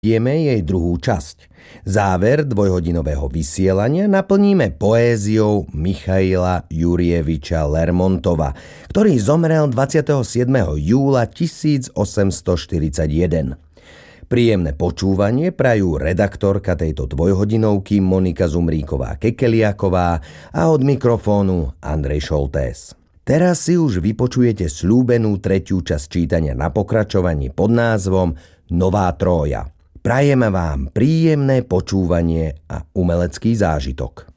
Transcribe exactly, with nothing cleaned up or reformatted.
Jeme jej druhú časť. Záver dvojhodinového vysielania naplníme poéziou Michaila Jurjeviča Lermontova, ktorý zomrel dvadsiateho siedmeho júla tisícosemstoštyridsaťjeden. Príjemné počúvanie prajú redaktorka tejto dvojhodinovky Monika Zumríková-Kekeliaková a od mikrofónu Andrej Šoltés. Teraz si už vypočujete sľúbenú tretiu časť čítania na pokračovaní pod názvom Nová Trója. Prajeme vám príjemné počúvanie a umelecký zážitok.